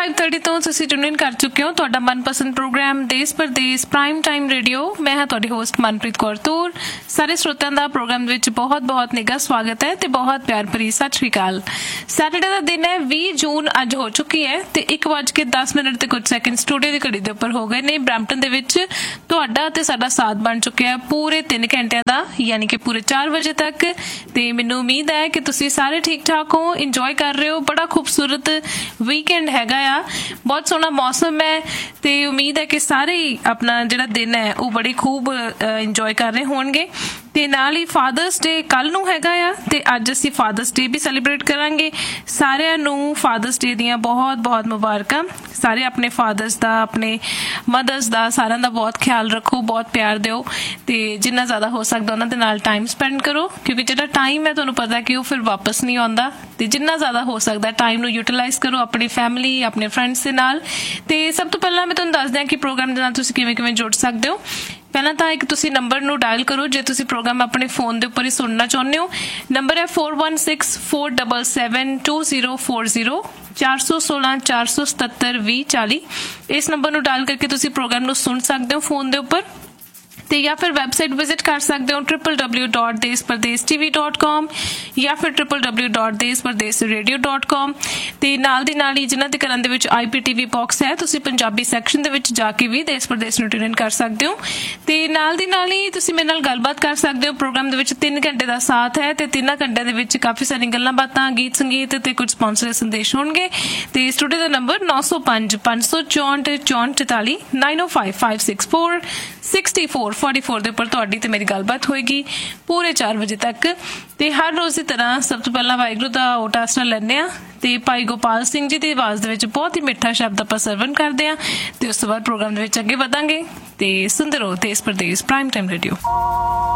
5:30 ਤੋਂ ਤੁਸੀਂ ਟਿਊਨ ਇਨ ਕਰ ਚੁੱਕੇ ਹੋ ਤੁਹਾਡਾ ਮਨਪਸੰਦ ਪ੍ਰੋਗਰਾਮ ਦੇਸ਼ ਪਰਦੇਸ ਪ੍ਰਾਈਮ ਟਾਈਮ ਰੇਡੀਓ। ਮੈਂ ਹਾਂ ਤੁਹਾਡੀ ਹੋਸਟ ਮਨਪ੍ਰੀਤ ਕੌਰ ਤੂਰ। ਸਾਰੇ ਸਰੋਤਿਆਂ ਦਾ ਪ੍ਰੋਗਰਾਮ ਦੇ ਵਿੱਚ ਬਹੁਤ ਨਿੱਘਾ ਸਵਾਗਤ ਹੈ ਤੇ ਬਹੁਤ ਪਿਆਰ ਭਰੀ ਸਤਿ ਸ਼੍ਰੀ ਅਕਾਲ। ਸੈਟਰਡੇ ਦਾ ਦਿਨ ਹੈ, 20 ਜੂਨ ਅੱਜ ਹੋ ਚੁੱਕੀ ਹੈ ਤੇ 1:10 ਤੇ ਕੁਝ ਸੈਕਿੰਡ ਸਟੂਡੀਓ ਦੀ ਘੜੀ ਦੇ ਉੱਪਰ ਹੋ ਗਏ ਨੇ। ਬਰੈਂਪਟਨ ਦੇ ਵਿੱਚ ਤੁਹਾਡਾ ਤੇ ਸਾਡਾ ਸਾਥ ਬਣ ਚੁੱਕਿਆ ਪੂਰੇ 3 ਘੰਟਿਆਂ ਦਾ, ਯਾਨੀ ਕਿ ਪੂਰੇ 4 ਵਜੇ ਤੱਕ। ਤੇ ਮੈਨੂੰ ਉਮੀਦ ਹੈ ਕਿ ਤੁਸੀਂ ਸਾਰੇ ਠੀਕ ਠਾਕ ਹੋ, ਇੰਜੋਏ ਕਰ ਰਹੇ ਹੋ। ਬੜਾ ਖੂਬਸੂਰਤ ਵੀਕਐਂਡ ਹੈਗਾ ਆ, ਬਹੁਤ ਸੋਹਣਾ ਮੌਸਮ ਹੈ ਤੇ ਉਮੀਦ ਹੈ ਕਿ ਸਾਰੇ ਹੀ ਆਪਣਾ ਜਿਹੜਾ ਦਿਨ ਹੈ ਉਹ ਬੜੀ ਖੂਬ ਇੰਜੋਏ ਕਰ ਰਹੇ ਹੋਣਗੇ। ਤੇ ਨਾਲ ਹੀ ਫਾਦਰਸ ਡੇ ਕੱਲ ਨੂੰ ਹੈਗਾ ਆ ਤੇ ਅੱਜ ਅਸੀਂ ਫਾਦਰਸ ਡੇ ਵੀ ਸੈਲੀਬ੍ਰੇਟ ਕਰਾਂਗੇ। ਸਾਰਿਆਂ ਨੂੰ ਫਾਦਰਸ ਡੇ ਦੀਆਂ ਬਹੁਤ ਮੁਬਾਰਕਾਂ। ਸਾਰੇ ਆਪਣੇ ਫਾਦਰਸ ਦਾ, ਆਪਣੇ ਮਦਰਸ ਦਾ, ਸਾਰਿਆਂ ਦਾ ਬਹੁਤ ਖਿਆਲ ਰੱਖੋ, ਬਹੁਤ ਪਿਆਰ ਦਿਓ ਤੇ ਜਿੰਨਾ ਜ਼ਿਆਦਾ ਹੋ ਸਕਦਾ ਉਹਨਾਂ ਦੇ ਨਾਲ ਟਾਈਮ ਸਪੈਂਡ ਕਰੋ, ਕਿਉਂਕਿ ਜਿਹੜਾ ਟਾਈਮ ਹੈ ਤੁਹਾਨੂੰ ਪਤਾ ਕਿ ਉਹ ਫਿਰ ਵਾਪਸ ਨਹੀਂ ਆਉਂਦਾ। ਤੇ ਜਿੰਨਾ ਜ਼ਿਆਦਾ ਹੋ ਸਕਦਾ ਟਾਈਮ ਨੂੰ ਯੂਟੀਲਾਈਜ਼ ਕਰੋ ਆਪਣੀ ਫੈਮਿਲੀ, ਆਪਣੇ ਫਰੈਂਡਸ ਦੇ ਨਾਲ। ਤੇ ਸਭ ਤੋਂ ਪਹਿਲਾਂ ਮੈਂ ਤੁਹਾਨੂੰ ਦੱਸ ਦਿਆਂ ਕਿ ਪ੍ਰੋਗਰਾਮ ਦੇ ਨਾਲ ਤੁਸੀਂ ਕਿਵੇਂ ਜੁੜ ਸਕਦੇ ਹੋ। ਪਹਿਲਾਂ ਤਾਂ ਇੱਕ ਤੁਸੀਂ ਨੰਬਰ ਨੂੰ ਡਾਇਲ ਕਰੋ ਜੇ ਤੁਸੀਂ ਪ੍ਰੋਗਰਾਮ ਆਪਣੇ ਫੋਨ ਦੇ ਉੱਪਰ ਹੀ ਸੁਣਨਾ ਚਾਹੁੰਦੇ ਹੋ। ਨੰਬਰ ਹੈ 4164772040 416-477-2040। ਇਸ ਨੰਬਰ ਨੂੰ ਡਾਇਲ ਕਰਕੇ ਤੁਸੀਂ ਪ੍ਰੋਗਰਾਮ ਨੂੰ ਸੁਣ ਸਕਦੇ ਹੋ ਫੋਨ ਦੇ ਉੱਪਰ। ਤੇ ਜਾਂ ਫਿਰ ਵੈਬਸਾਈਟ ਵਿਜ਼ਿਟ ਕਰ ਸਕਦੇ ਹੋ www.deshpardestv.com ਜਾਂ ਫਿਰ www.deshpardesradio.com। ਤੇ ਨਾਲ ਦੀ ਨਾਲ ਹੀ ਜਿਨ੍ਹਾਂ ਦੇ ਘਰਾਂ ਦੇ ਵਿੱਚ IPTV ਬਾਕਸ ਹੈ, ਤੁਸੀਂ ਪੰਜਾਬੀ ਸੈਕਸ਼ਨ ਦੇ ਵਿੱਚ ਜਾ ਕੇ ਵੀ ਦੇਸ਼ ਪਰਦੇਸ ਨੂੰ ਟਿਊਨ ਕਰ ਸਕਦੇ ਹੋ। ਤੇ ਨਾਲ ਦੀ ਨਾਲ ਹੀ ਤੁਸੀਂ ਮੇਰੇ ਨਾਲ ਗੱਲਬਾਤ ਕਰ ਸਕਦੇ ਹੋ। ਪ੍ਰੋਗਰਾਮ ਦੇ ਵਿੱਚ 3 ਘੰਟੇ ਦਾ ਸਾਥ ਹੈ ਤੇ 3 ਘੰਟਿਆਂ ਦੇ ਵਿੱਚ ਕਾਫੀ ਸਾਰੀਆਂ ਗੱਲਾਂ ਬਾਤਾਂ, ਗੀਤ ਸੰਗੀਤ ਤੇ ਕੁਝ ਸਪਾਂਸਰ ਸੰਦੇਸ਼ ਹੋਣਗੇ। ਤੇ ਸਟੂਡੀਓ ਦਾ ਨੰਬਰ 90556444 90556464 ਦੇ ਉੱਪਰ ਤੁਹਾਡੀ ਤੇ ਮੇਰੀ ਗੱਲਬਾਤ ਹੋਏਗੀ ਪੂਰੇ 4 ਵਜੇ ਤੱਕ। ਤੇ ਹਰ ਰੋਜ਼ ਦੀ ਤਰ੍ਹਾਂ ਸਭ ਤੋਂ ਪਹਿਲਾਂ ਵਾਹਿਗੁਰੂ ਦਾ ਓਟ ਆਸਰਾ ਲੈਂਦੇ ਹਾਂ ਤੇ ਭਾਈ ਗੋਪਾਲ ਸਿੰਘ ਜੀ ਦੀ ਆਵਾਜ਼ ਦੇ ਵਿੱਚ ਬਹੁਤ ਹੀ ਮਿੱਠਾ ਸ਼ਬਦ ਆਪਾਂ ਸਰਵਨ ਕਰਦੇ ਹਾਂ ਤੇ ਉਸ ਤੋਂ ਬਾਅਦ ਪ੍ਰੋਗਰਾਮ ਦੇ ਵਿੱਚ ਅੱਗੇ ਵਧਾਂਗੇ। ਤੇ ਸੁਣਦੇ ਰਹੋ ਦੇਸ਼ ਪਰਦੇਸ ਪ੍ਰਾਈਮ ਟਾਈਮ ਰੇਡੀਓ।